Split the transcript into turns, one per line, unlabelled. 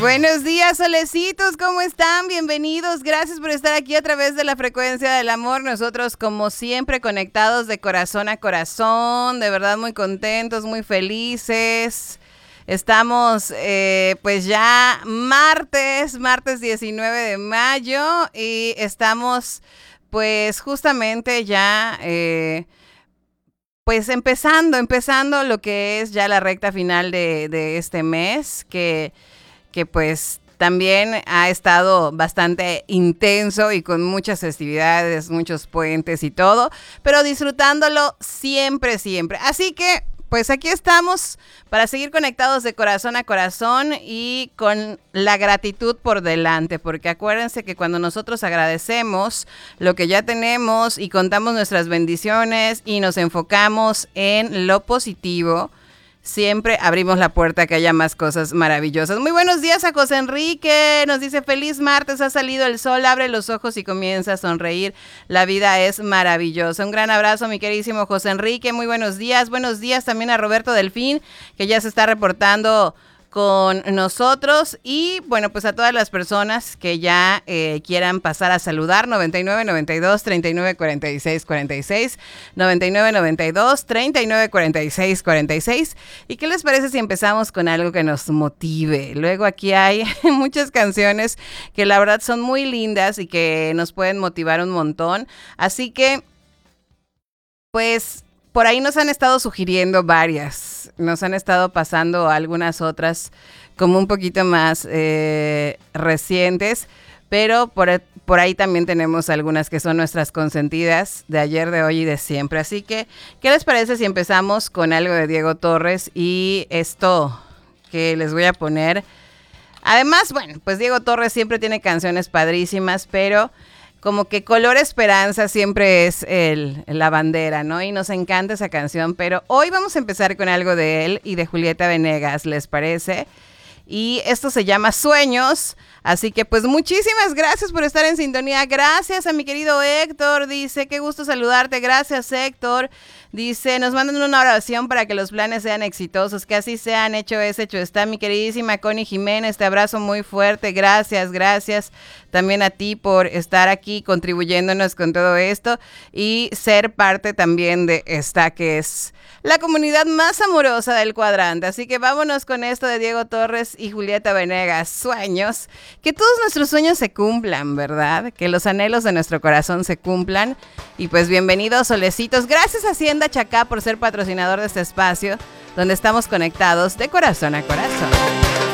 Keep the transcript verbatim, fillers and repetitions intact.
Buenos días, solecitos, ¿cómo están? Bienvenidos, gracias por estar aquí a través de la frecuencia del amor. Nosotros, como siempre, conectados de corazón a corazón, de verdad muy contentos, muy felices. Estamos eh, pues ya martes, martes diecinueve de mayo y estamos pues justamente ya eh, pues empezando, empezando lo que es ya la recta final de, de este mes, que... que pues también ha estado bastante intenso y con muchas festividades, muchos puentes y todo, pero disfrutándolo siempre, siempre. Así que, pues aquí estamos para seguir conectados de corazón a corazón y con la gratitud por delante, porque acuérdense que cuando nosotros agradecemos lo que ya tenemos y contamos nuestras bendiciones y nos enfocamos en lo positivo, siempre abrimos la puerta a que haya más cosas maravillosas. Muy buenos días a José Enrique. Nos dice, feliz martes, ha salido el sol, abre los ojos y comienza a sonreír. La vida es maravillosa. Un gran abrazo, mi queridísimo José Enrique. Muy buenos días. Buenos días también a Roberto Delfín, que ya se está reportando con nosotros, y bueno, pues a todas las personas que ya eh, quieran pasar a saludar. Noventa y nueve, noventa y dos, treinta y nueve, cuarenta y seis, cuarenta y seis, noventa y nueve, noventa y dos, treinta y nueve, cuarenta y seis, cuarenta y seis. ¿Y qué les parece si empezamos con algo que nos motive? Luego aquí hay muchas canciones que la verdad son muy lindas y que nos pueden motivar un montón, así que pues por ahí nos han estado sugiriendo varias, nos han estado pasando algunas otras como un poquito más eh, recientes, pero por, por ahí también tenemos algunas que son nuestras consentidas de ayer, de hoy y de siempre. Así que, ¿qué les parece si empezamos con algo de Diego Torres y esto que les voy a poner? Además, bueno, pues Diego Torres siempre tiene canciones padrísimas, pero como que Color Esperanza siempre es el, la bandera, ¿no? Y nos encanta esa canción, pero hoy vamos a empezar con algo de él y de Julieta Venegas, ¿les parece? Y esto se llama Sueños, así que pues muchísimas gracias por estar en sintonía. Gracias a mi querido Héctor, dice, qué gusto saludarte. Gracias, Héctor. Dice, nos mandan una oración para que los planes sean exitosos, que así sean, hecho es, hecho está. Mi queridísima Connie Jiménez, te abrazo muy fuerte. Gracias, gracias también a ti por estar aquí contribuyéndonos con todo esto y ser parte también de esta que es la comunidad más amorosa del cuadrante. Así que vámonos con esto de Diego Torres y Julieta Venegas, Sueños. Que todos nuestros sueños se cumplan, ¿verdad? Que los anhelos de nuestro corazón se cumplan. Y pues bienvenidos, solecitos. Gracias a Hacienda Chacá por ser patrocinador de este espacio, donde estamos conectados de corazón a corazón.